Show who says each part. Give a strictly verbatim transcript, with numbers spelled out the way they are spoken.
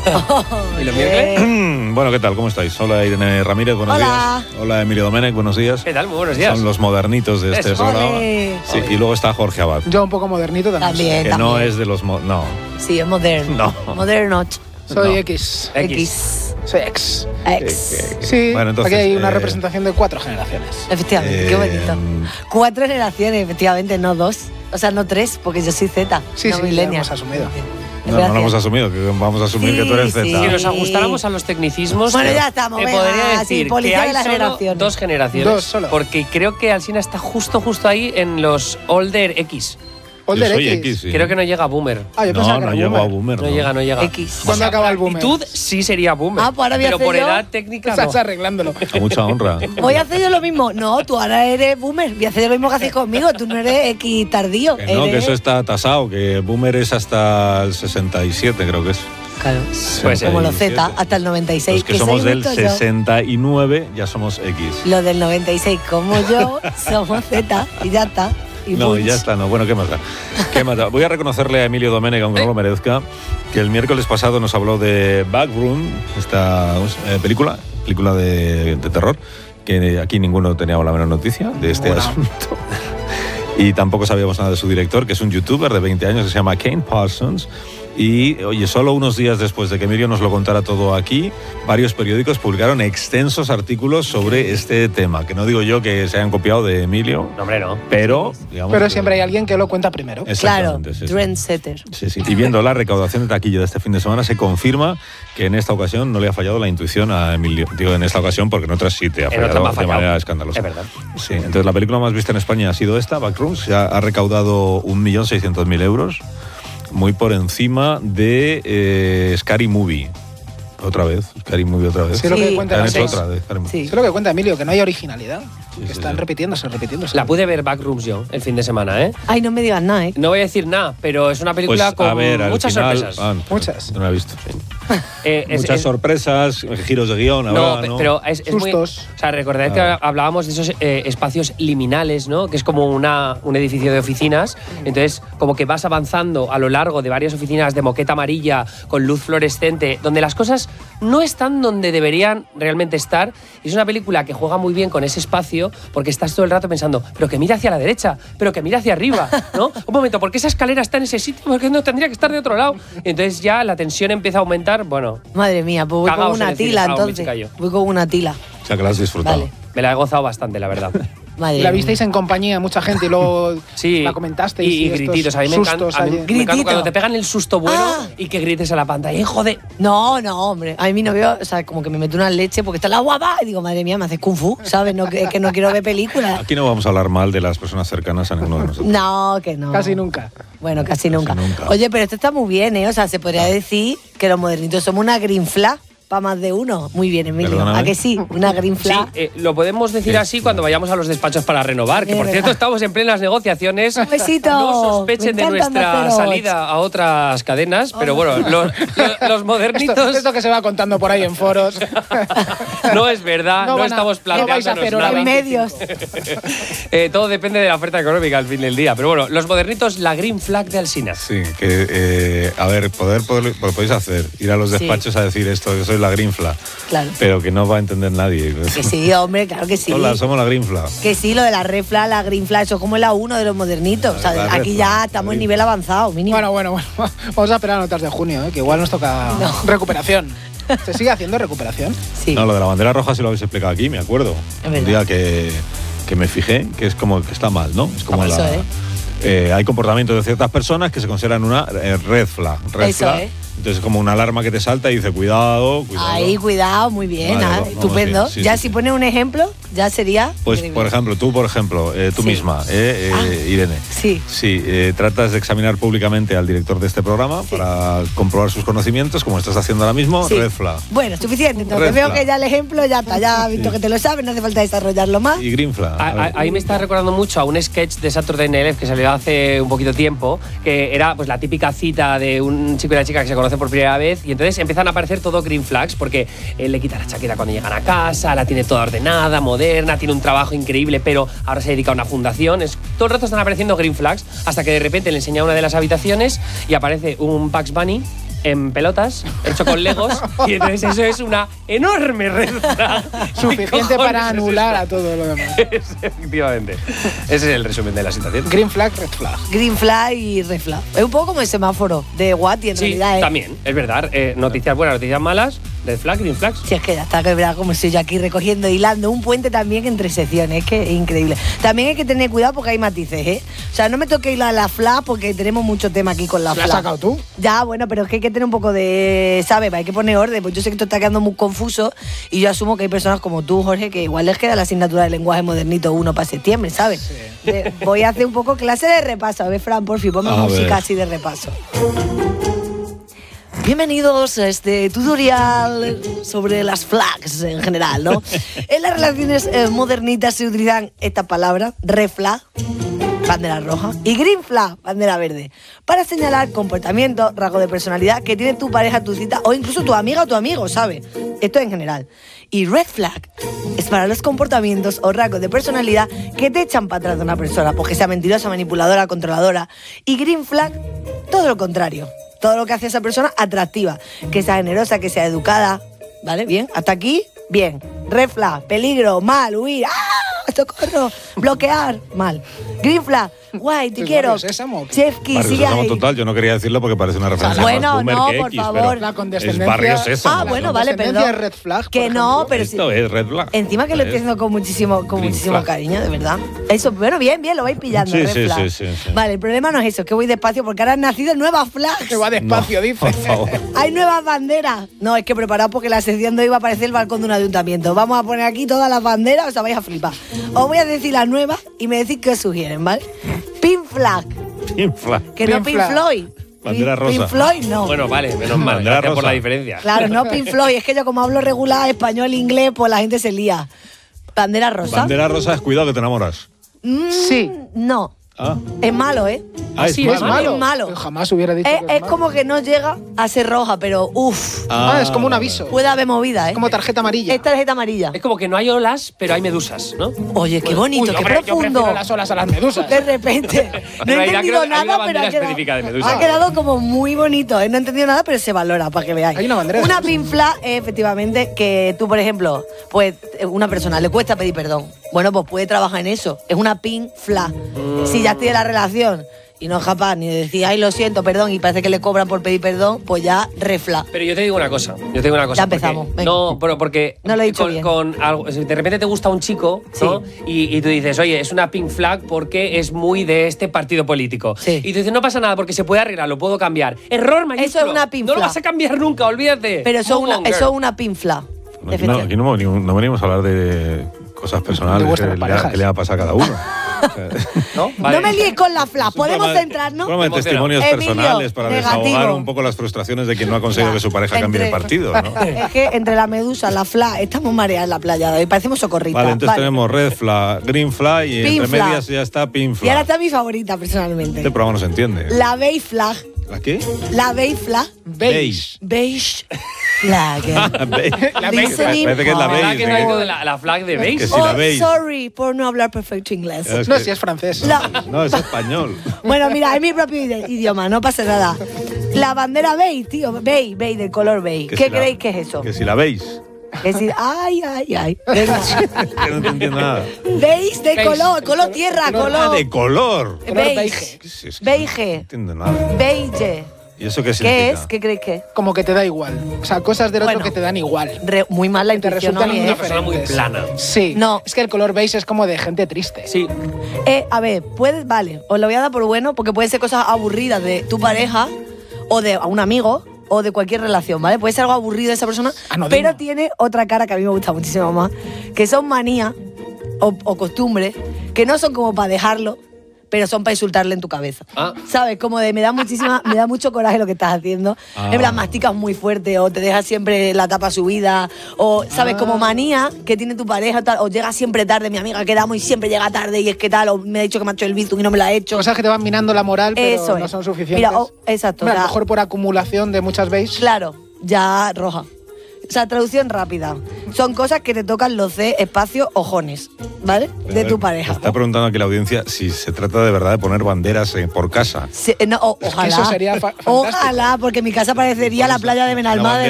Speaker 1: ¿Y los miércoles?
Speaker 2: Bueno, ¿qué tal? ¿Cómo estáis? Hola, Irene Ramírez, buenos
Speaker 3: Hola.
Speaker 2: días. Hola, Emilio Domènech, buenos días.
Speaker 1: ¿Qué tal? Muy buenos días.
Speaker 2: Son los modernitos de este
Speaker 1: Eso.
Speaker 2: programa.
Speaker 3: Ole.
Speaker 2: Sí, y luego está Jorge Abad,
Speaker 4: Yo un poco modernito también.
Speaker 3: También,
Speaker 2: que
Speaker 3: también.
Speaker 2: no es de los... mo- no.
Speaker 3: Sí, es moderno.
Speaker 2: No.
Speaker 3: Moderno.
Speaker 4: Soy
Speaker 2: No.
Speaker 4: X.
Speaker 3: X.
Speaker 4: Soy X.
Speaker 3: X.
Speaker 4: Sí,
Speaker 2: Bueno, entonces,
Speaker 4: aquí hay una
Speaker 2: eh,
Speaker 4: representación de cuatro generaciones.
Speaker 3: Efectivamente,
Speaker 2: Eh,
Speaker 3: qué bonito. Cuatro generaciones, efectivamente, no dos. O sea, no tres, porque yo soy Z.
Speaker 4: Sí,
Speaker 3: no
Speaker 4: sí, lo
Speaker 3: millennial.
Speaker 4: hemos asumido.
Speaker 2: No, no lo hemos asumido, que vamos a asumir
Speaker 3: Sí,
Speaker 2: que tú eres Z.
Speaker 3: sí.
Speaker 1: Si nos ajustáramos a los tecnicismos,
Speaker 3: Bueno,
Speaker 1: te-
Speaker 3: ya estamos,
Speaker 1: te
Speaker 3: venga,
Speaker 1: podría
Speaker 3: sí,
Speaker 1: decir
Speaker 3: policía
Speaker 1: que
Speaker 3: de
Speaker 1: hay
Speaker 3: las
Speaker 1: solo
Speaker 3: generaciones.
Speaker 1: dos generaciones.
Speaker 4: Dos solo.
Speaker 1: Porque creo que Alsina está justo, justo ahí en los Older X.
Speaker 2: Yo
Speaker 4: Older
Speaker 2: soy
Speaker 4: X.
Speaker 2: X, sí.
Speaker 1: Creo que no llega a Boomer.
Speaker 4: Ah, yo
Speaker 2: No,
Speaker 4: pensaba que
Speaker 2: no
Speaker 4: era
Speaker 2: llego a
Speaker 4: boomer.
Speaker 2: Boomer.
Speaker 1: No,
Speaker 2: no.
Speaker 1: llega, no llega.
Speaker 3: X.
Speaker 4: ¿Cuándo acaba el boomer?
Speaker 1: Actitud sí sería Boomer.
Speaker 3: Ah, pues ahora voy a
Speaker 1: pero
Speaker 3: hacer
Speaker 1: por
Speaker 3: yo-
Speaker 1: edad técnica no.
Speaker 4: Estás arreglándolo.
Speaker 2: A mucha honra.
Speaker 3: Voy a hacer yo lo mismo. No, tú ahora eres boomer. Voy a hacer lo mismo que haces conmigo. Tú no eres X tardío.
Speaker 2: Que no, que
Speaker 3: eres-
Speaker 2: eso está tasado, que Boomer es hasta el sesenta y siete, creo que es.
Speaker 3: Claro.
Speaker 1: Puede ser.
Speaker 3: Como los
Speaker 2: sesenta y siete.
Speaker 3: Z, hasta el noventa y seis.
Speaker 2: Los que somos
Speaker 3: soy
Speaker 2: del
Speaker 3: justo yo.
Speaker 2: sesenta y nueve ya somos X.
Speaker 3: Los del noventa y seis, como yo, somos Z y ya está. Y
Speaker 2: No, y
Speaker 3: punch.
Speaker 2: ya está, no. Bueno, ¿qué más da? ¿Qué más da? Voy a reconocerle a Emilio Domènech, aunque no lo merezca, que el miércoles pasado nos habló de Backroom, esta eh, película, película de, de terror, que aquí ninguno tenía la menor noticia de este
Speaker 4: Bueno.
Speaker 2: asunto. Y tampoco sabíamos nada de su director, que es un youtuber de veinte años que se llama Kane Parsons. Y, oye, solo unos días después de que Emilio nos lo contara todo aquí, varios periódicos publicaron extensos artículos sobre este tema, que no digo yo que se hayan copiado de Emilio,
Speaker 1: No, hombre, no.
Speaker 2: pero... digamos
Speaker 4: Pero
Speaker 2: que-
Speaker 4: siempre hay alguien que lo cuenta primero.
Speaker 3: Claro,
Speaker 2: Exactamente, sí, sí.
Speaker 3: trendsetter.
Speaker 2: Sí, sí. Y viendo la recaudación de taquilla de este fin de semana, se confirma que en esta ocasión no le ha fallado la intuición a Emilio. Digo en esta ocasión porque en otras sí te ha
Speaker 1: En
Speaker 2: fallado
Speaker 1: otras me ha
Speaker 2: de
Speaker 1: fallado.
Speaker 2: manera escandalosa.
Speaker 1: Es verdad.
Speaker 2: Sí, entonces la película más vista en España ha sido esta, Backrooms, ya ha recaudado un millón seiscientos mil euros, muy por encima de eh, Scary Movie. Otra vez, Scary Movie otra vez.
Speaker 4: Sí, lo que
Speaker 3: Sí.
Speaker 4: cuenta
Speaker 2: Han
Speaker 4: la
Speaker 2: hecho
Speaker 4: seis.
Speaker 2: otra de Scary Movie.
Speaker 3: Sí.
Speaker 4: Sí, lo que cuenta Emilio, que no hay originalidad.
Speaker 2: Sí,
Speaker 4: que
Speaker 2: sí,
Speaker 4: están
Speaker 2: sí.
Speaker 4: repitiéndose, repitiéndose.
Speaker 1: La pude ver Backrooms yo el fin de semana, ¿eh?
Speaker 3: Ay, no me digas nada, ¿eh?
Speaker 1: No voy a decir nada, pero es una
Speaker 2: Pues
Speaker 1: película con
Speaker 2: a ver, al
Speaker 1: muchas
Speaker 2: final,
Speaker 1: sorpresas.
Speaker 2: ah,
Speaker 4: Muchas.
Speaker 2: No la he visto.
Speaker 1: Eh, es-
Speaker 2: Muchas
Speaker 1: es-
Speaker 2: sorpresas, giros de guión.
Speaker 1: No,
Speaker 2: ahora,
Speaker 1: pe-
Speaker 2: ¿no?
Speaker 1: pero es, es muy. O
Speaker 4: Sustos.
Speaker 1: sea, recordad
Speaker 2: Claro.
Speaker 1: que hablábamos de esos eh, espacios liminales, ¿no? Que es como una, un edificio de oficinas. Entonces, como que vas avanzando a lo largo de varias oficinas de moqueta amarilla con luz fluorescente, donde las cosas no están donde deberían realmente estar. Y es una película que juega muy bien con ese espacio porque estás todo el rato pensando, pero que mira hacia la derecha, pero que mira hacia arriba, ¿no? Un momento, ¿por qué esa escalera está en ese sitio? ¿Por qué no tendría que estar de otro lado? Y entonces ya la tensión empieza a aumentar. Bueno,
Speaker 3: Madre mía, pues voy
Speaker 1: Cagaos
Speaker 3: con
Speaker 1: en
Speaker 3: una
Speaker 1: el cine.
Speaker 3: tila
Speaker 1: Ah, un
Speaker 3: entonces.
Speaker 1: bichicayo.
Speaker 3: Voy con una tila.
Speaker 2: O sea, que la has disfrutado.
Speaker 3: Vale.
Speaker 1: me la he gozado bastante, la verdad.
Speaker 3: Madre
Speaker 4: La
Speaker 3: mía.
Speaker 4: visteis en compañía, mucha gente, y luego
Speaker 1: Sí,
Speaker 4: la comentasteis.
Speaker 1: y, y
Speaker 4: estos
Speaker 1: grititos. A mí me encanta,
Speaker 4: sustos
Speaker 1: a mí
Speaker 4: allí.
Speaker 1: me encanta
Speaker 3: Gritito.
Speaker 1: cuando te pegan el susto bueno
Speaker 3: Ah.
Speaker 1: y que grites a la pantalla. ¡Eh, joder!
Speaker 3: No, no, hombre. A mí mi novio, o sea, como que me mete una leche porque está la guapa y digo, madre mía, me haces kung fu, ¿sabes? No, que, que no quiero ver películas.
Speaker 2: Aquí no vamos a hablar mal de las personas cercanas a ninguno de nosotros.
Speaker 3: No, que no.
Speaker 4: Casi nunca.
Speaker 3: Bueno, casi, nunca.
Speaker 2: nunca.
Speaker 3: Oye, pero esto está muy bien, ¿eh? O sea, se podría decir que los modernitos somos una green flag para más de uno. Muy bien, Emilio.
Speaker 2: Perdóname.
Speaker 3: ¿A que sí? Una green
Speaker 1: Sí,
Speaker 3: flag.
Speaker 1: eh, lo podemos decir
Speaker 2: Sí.
Speaker 1: así cuando vayamos a los despachos para renovar, que
Speaker 3: Es
Speaker 1: por
Speaker 3: verdad.
Speaker 1: cierto estamos en plenas negociaciones.
Speaker 3: Un besito.
Speaker 1: No sospechen
Speaker 3: Me
Speaker 1: de
Speaker 3: encantan
Speaker 1: nuestra
Speaker 3: haceros.
Speaker 1: salida a otras cadenas, pero bueno, los, los- los
Speaker 4: Esto,
Speaker 1: modernitos
Speaker 4: esto que se va contando por ahí en foros.
Speaker 1: no es verdad, no,
Speaker 4: No van a-
Speaker 1: estamos
Speaker 4: no vais a
Speaker 1: planteándonos
Speaker 4: hacer
Speaker 1: nada.
Speaker 4: hora
Speaker 3: En medios.
Speaker 1: Eh, todo depende de la oferta económica al fin del día. Pero bueno, los modernitos, la green flag de Alsina.
Speaker 2: Sí, que, eh, a ver, poder, poder, lo podéis hacer, ir a los
Speaker 3: Sí.
Speaker 2: despachos a decir esto, que soy la Greenfla,
Speaker 3: Claro.
Speaker 2: pero que no va a entender nadie.
Speaker 3: Que sí, hombre, claro que sí.
Speaker 2: Hola, somos la Greenfla.
Speaker 3: Que sí, lo de la red flag, la green flag, eso es como la uno de los modernitos. O sea,
Speaker 2: La red
Speaker 3: aquí
Speaker 2: flag,
Speaker 3: ya
Speaker 2: la
Speaker 3: estamos en
Speaker 2: green
Speaker 3: nivel avanzado, mínimo.
Speaker 4: Bueno, bueno, bueno. Vamos a esperar a notas de junio, ¿eh? Que igual nos toca recuperación. ¿Se sigue haciendo recuperación?
Speaker 3: sí.
Speaker 2: No, lo de la bandera roja sí lo habéis explicado aquí, me acuerdo.
Speaker 3: Es
Speaker 2: Un
Speaker 3: verdad.
Speaker 2: día que, que me fijé, que es como que está mal, ¿no? Es como
Speaker 3: Eso,
Speaker 2: la,
Speaker 3: ¿eh?
Speaker 2: eh, hay comportamientos de ciertas personas que se consideran una eh, red flag. Red
Speaker 3: Eso,
Speaker 2: flag.
Speaker 3: ¿eh?
Speaker 2: Entonces es como una alarma que te salta y dice, cuidado, cuidado.
Speaker 3: Ahí, cuidado, muy bien,
Speaker 2: Vale,
Speaker 3: ah,
Speaker 2: vamos
Speaker 3: estupendo.
Speaker 2: bien, sí,
Speaker 3: ya
Speaker 2: sí,
Speaker 3: si
Speaker 2: sí.
Speaker 3: pones un ejemplo, ya sería.
Speaker 2: Pues,
Speaker 3: increíble.
Speaker 2: por ejemplo, tú, por ejemplo, eh, tú
Speaker 3: Sí.
Speaker 2: misma, eh, eh,
Speaker 3: Ah.
Speaker 2: Irene.
Speaker 3: Sí.
Speaker 2: Sí, eh, tratas de examinar públicamente al director de este programa para comprobar sus conocimientos, como estás haciendo ahora mismo,
Speaker 3: Sí.
Speaker 2: red flag.
Speaker 3: Bueno, suficiente. Entonces
Speaker 2: Red
Speaker 3: veo
Speaker 2: flag.
Speaker 3: que ya el ejemplo ya está, ya has visto
Speaker 2: Sí.
Speaker 3: que te lo sabes, no hace falta desarrollarlo más.
Speaker 2: Y green flag.
Speaker 1: A-
Speaker 2: a
Speaker 1: a-
Speaker 2: ver.
Speaker 1: Ahí me está recordando mucho a un sketch de Saturday Night Live que salió hace un poquito tiempo, que era pues la típica cita de un chico y una chica que se conocen por primera vez y entonces empiezan a aparecer todo green flags porque él le quita la chaqueta cuando llegan a casa, la tiene toda ordenada, moderna, tiene un trabajo increíble, pero ahora se dedica a una fundación. Es, todo el rato están apareciendo green flags hasta que de repente le enseña una de las habitaciones y aparece un Bugs Bunny en pelotas, hecho con legos, y entonces eso es una enorme red flag.
Speaker 4: Suficiente para anular a todo lo demás.
Speaker 1: Efectivamente. Ese es el resumen de la situación.
Speaker 4: Green flag, red flag.
Speaker 3: Green flag y red flag. Es un poco como el semáforo de Guati, en
Speaker 1: Sí,
Speaker 3: realidad. ¿eh?
Speaker 1: también, es verdad. Eh, noticias buenas, noticias malas, red flag, green flags.
Speaker 3: Si es que ya está quebrado, como estoy yo aquí recogiendo, hilando un puente también entre secciones, es que es increíble. También hay que tener cuidado porque hay matices, ¿eh? O sea, no me toque hilar la flag porque tenemos mucho tema aquí con la
Speaker 4: ¿La has
Speaker 3: flag.
Speaker 4: sacado tú?
Speaker 3: Ya, bueno, pero es que hay que tener un poco de, ¿sabes? Hay que poner orden, pues yo sé que esto está quedando muy confuso y yo asumo que hay personas como tú, Jorge, que igual les queda la asignatura de lenguaje modernito uno para septiembre, ¿sabes?
Speaker 4: Sí.
Speaker 3: Eh, voy a hacer un poco clase de repaso. A ver, Fran, por fin, ponme
Speaker 2: A
Speaker 3: música
Speaker 2: ver.
Speaker 3: así de repaso. Bienvenidos a este tutorial sobre las flags en general, ¿no? En las relaciones eh, modernitas se utilizan esta palabra, red flag, bandera roja, y green flag, bandera verde, para señalar comportamientos, rasgos de personalidad que tiene tu pareja, tu cita o incluso tu amiga o tu amigo, ¿sabes? Esto en general. Y red flag es para los comportamientos o rasgos de personalidad que te echan para atrás de una persona, pues que sea mentirosa, manipuladora, controladora. Y green flag, todo lo contrario. Todo lo que hace a esa persona atractiva, que sea generosa, que sea educada, ¿vale? Bien, hasta aquí, bien. Red flag, peligro, mal, huir, ¡ah! ¡Socorro! Bloquear, mal. Green flag, guay, te
Speaker 4: ¿Es
Speaker 3: quiero.
Speaker 4: Barrio Sésamo?
Speaker 3: Chefki,
Speaker 2: Barrio
Speaker 3: sigue
Speaker 2: Sésamo
Speaker 3: ahí.
Speaker 2: total, yo no quería decirlo porque parece una referencia
Speaker 3: Bueno,
Speaker 2: más boomer
Speaker 3: no,
Speaker 2: que
Speaker 3: por
Speaker 2: X,
Speaker 3: favor.
Speaker 2: pero
Speaker 4: La condescendencia.
Speaker 2: es Barrio Sésamo.
Speaker 3: Ah, bueno, vale,
Speaker 4: condescendencia
Speaker 3: perdón.
Speaker 4: es red flag, por
Speaker 3: Que no,
Speaker 4: ejemplo.
Speaker 3: pero
Speaker 2: Esto
Speaker 3: sí.
Speaker 2: es red flag.
Speaker 3: Encima que lo estoy
Speaker 2: Es-
Speaker 3: haciendo con muchísimo, con
Speaker 2: Green
Speaker 3: muchísimo
Speaker 2: flag.
Speaker 3: cariño, de verdad. Eso, bueno, bien, bien, lo vais pillando.
Speaker 2: Sí,
Speaker 3: red
Speaker 2: sí,
Speaker 3: flag.
Speaker 2: sí, sí, sí.
Speaker 3: Vale, el problema no es eso, es que voy despacio porque ahora han nacido nuevas flags.
Speaker 4: Que va despacio,
Speaker 2: No,
Speaker 4: dice.
Speaker 2: por favor.
Speaker 3: Hay nuevas banderas. No, es que preparaos porque la sección de hoy va a aparecer el balcón de un ayuntamiento. Vamos a poner aquí todas las banderas, o sea, vais a flipar. Os voy a decir las nuevas y me decís qué os sugieren, ¿vale? Pink flag,
Speaker 2: Green flag.
Speaker 3: que
Speaker 4: Pink
Speaker 3: no Pink
Speaker 4: flag.
Speaker 3: Floyd.
Speaker 2: Bandera
Speaker 3: Pink- Pink
Speaker 2: rosa.
Speaker 3: Floyd no.
Speaker 1: Bueno, vale, menos mal.
Speaker 2: Bandera
Speaker 1: Gracias por
Speaker 2: rosa.
Speaker 1: la diferencia.
Speaker 3: Claro, no Pink Floyd. Es que yo como hablo regular español, inglés, pues la gente se lía. Bandera rosa.
Speaker 2: Bandera rosa es cuidado que te enamoras.
Speaker 3: Mm,
Speaker 4: Sí.
Speaker 3: No.
Speaker 2: Ah,
Speaker 3: Es malo, ¿eh?
Speaker 2: ah es
Speaker 1: sí,
Speaker 2: malo.
Speaker 1: es malo.
Speaker 3: Es malo.
Speaker 4: Yo jamás hubiera dicho
Speaker 3: Es,
Speaker 4: que
Speaker 3: es
Speaker 4: es malo.
Speaker 3: como que no llega a ser roja, pero uff,
Speaker 4: Ah, es como un aviso.
Speaker 3: puede haber movida, ¿eh?
Speaker 4: Es como tarjeta amarilla.
Speaker 3: Es tarjeta amarilla.
Speaker 1: Es como que no hay olas, pero hay medusas, ¿no?
Speaker 3: Oye, qué bonito,
Speaker 4: Uy,
Speaker 3: qué
Speaker 4: hombre, yo
Speaker 3: profundo.
Speaker 4: prefiero las olas a las medusas.
Speaker 3: De repente. No he
Speaker 1: realidad
Speaker 3: entendido
Speaker 1: creo que hay una
Speaker 3: nada, pero
Speaker 1: bandera
Speaker 3: ha quedado,
Speaker 1: específica de medusa.
Speaker 3: ha quedado como muy bonito. ¿eh? No he entendido nada, pero se valora, para que veáis.
Speaker 4: Hay una bandera de
Speaker 3: Una
Speaker 4: medusa.
Speaker 3: pink flag es efectivamente que tú, por ejemplo, pues una persona le cuesta pedir perdón. Bueno, pues puede trabajar en eso. Es una pink flag. Si ya estoy en la relación y no es capaz ni de decir, ay, lo siento, perdón, y parece que le cobran por pedir perdón, pues ya refla.
Speaker 1: Pero yo te digo una cosa, yo te digo una cosa.
Speaker 3: Ya
Speaker 1: porque-
Speaker 3: empezamos, venga.
Speaker 1: No, pero porque
Speaker 3: No lo he dicho
Speaker 1: con,
Speaker 3: bien.
Speaker 1: con algo, si de repente te gusta un chico, ¿no? Y, y tú dices, oye, es una pink flag porque es muy de este partido político.
Speaker 3: Sí.
Speaker 1: Y tú dices, no pasa nada porque se puede arreglar, lo puedo cambiar. Error mayúsculo.
Speaker 3: Eso es una pink
Speaker 1: No lo
Speaker 3: flag.
Speaker 1: vas a cambiar nunca, olvídate.
Speaker 3: Pero eso es
Speaker 1: Move
Speaker 3: una,
Speaker 1: on,
Speaker 3: eso
Speaker 1: girl.
Speaker 3: es una pink flag.
Speaker 2: No, aquí no, aquí no, venimos- no venimos a hablar de cosas personales
Speaker 4: De
Speaker 2: que
Speaker 4: vuestras
Speaker 2: le, ha-
Speaker 4: parejas.
Speaker 2: que le ha pasado a cada uno. O sea,
Speaker 1: ¿No? Vale.
Speaker 3: No me líes con la flag.
Speaker 2: es un
Speaker 3: Podemos
Speaker 2: programa de-
Speaker 3: centrarnos.
Speaker 2: programa de
Speaker 1: Emociona.
Speaker 2: testimonios
Speaker 3: Emilio,
Speaker 2: personales para
Speaker 3: negativo.
Speaker 2: desahogar un poco las frustraciones de quien no ha conseguido
Speaker 3: Ya,
Speaker 2: que su pareja cambie de
Speaker 3: entre-
Speaker 2: partido, ¿no?
Speaker 3: Es que entre la medusa, la flag, estamos mareadas en la playa. Y parecemos socorritas.
Speaker 2: Vale, entonces tenemos red flag, green flag y
Speaker 3: Pink
Speaker 2: entre
Speaker 3: flag.
Speaker 2: medias ya está pink
Speaker 3: Y ahora
Speaker 2: flag.
Speaker 3: está mi favorita, personalmente.
Speaker 2: Este programa no se entiende.
Speaker 3: La beige flag.
Speaker 2: ¿La qué?
Speaker 3: La beige flag.
Speaker 4: Beige.
Speaker 3: Beige flag.
Speaker 2: Beige.
Speaker 4: La
Speaker 3: beige.
Speaker 2: Parece que es la
Speaker 3: Ah,
Speaker 1: ¿Verdad
Speaker 2: beige.
Speaker 1: que no
Speaker 2: ¿eh?
Speaker 1: hay de la, la flag de beige?
Speaker 2: Que sí.
Speaker 3: Oh,
Speaker 2: la veis.
Speaker 3: sorry por no hablar perfecto inglés.
Speaker 2: Es
Speaker 4: No,
Speaker 2: que-
Speaker 4: si es francés.
Speaker 3: La-
Speaker 2: No, es español.
Speaker 3: Bueno, mira, es mi propio ide- idioma, no pasa nada. La bandera beige, tío, beige, beige, del color beige.
Speaker 2: Que
Speaker 3: ¿Qué
Speaker 2: si la-
Speaker 3: creéis que es eso?
Speaker 2: Que si la veis.
Speaker 3: Es decir, ay, ay, ay. Venga.
Speaker 2: Que no te entiendo nada.
Speaker 3: Beige de
Speaker 4: Beige.
Speaker 3: color, color tierra,
Speaker 2: Ah,
Speaker 3: color.
Speaker 2: de color.
Speaker 4: Color
Speaker 3: Beige.
Speaker 4: beige.
Speaker 2: ¿Qué es eso?
Speaker 3: Beige.
Speaker 2: No entiendo nada.
Speaker 3: Beige.
Speaker 2: ¿Y eso qué
Speaker 3: ¿Qué
Speaker 2: significa?
Speaker 3: es? ¿Qué creéis que es?
Speaker 4: Como que te da igual. O sea, cosas del otro
Speaker 3: Bueno.
Speaker 4: que te dan igual.
Speaker 3: Re- muy mal la
Speaker 4: Te
Speaker 3: intuición, ¿no?
Speaker 4: resultan
Speaker 3: ¿Eh?
Speaker 1: Una persona muy
Speaker 4: indiferentes.
Speaker 1: plana.
Speaker 4: Sí.
Speaker 3: No.
Speaker 4: Es que el color beige es como de gente triste.
Speaker 1: Sí.
Speaker 3: Eh, a ver, puede, vale, os lo voy a dar por bueno porque pueden ser cosas aburridas de tu pareja o de a un amigo o de cualquier relación, ¿vale? Puede ser algo aburrido de esa persona,
Speaker 4: Anodino.
Speaker 3: pero tiene otra cara que a mí me gusta muchísimo más, que son manías o, o costumbres que no son como para dejarlo, pero son para insultarle en tu cabeza.
Speaker 1: Ah.
Speaker 3: ¿Sabes? Como de me da muchísima, me da mucho coraje lo que estás haciendo.
Speaker 2: Ah.
Speaker 3: En plan, masticas muy fuerte o te dejas siempre la tapa subida o, ¿sabes?
Speaker 4: Ah.
Speaker 3: Como manía que tiene tu pareja tal, o llega siempre tarde, mi amiga quedamos y siempre llega tarde y es que tal, o me ha dicho que me ha hecho el bizum y no me lo ha hecho.
Speaker 4: Cosas que te van minando la moral, pero
Speaker 3: Eso
Speaker 4: no
Speaker 3: es.
Speaker 4: son suficientes.
Speaker 3: Mira, oh, exacto,
Speaker 4: Hombre, a
Speaker 3: ya.
Speaker 4: lo mejor por acumulación de muchas beige.
Speaker 3: Claro, ya roja. O sea, traducción rápida. son cosas que te tocan los C, espacio, ojones, ¿vale? De tu pareja.
Speaker 2: Está preguntando aquí la audiencia si se trata de verdad de poner banderas eh, por casa.
Speaker 3: Sí, no, o- ojalá.
Speaker 4: eso sería fa-
Speaker 3: Ojalá, porque mi casa parecería la playa de Benalmádena.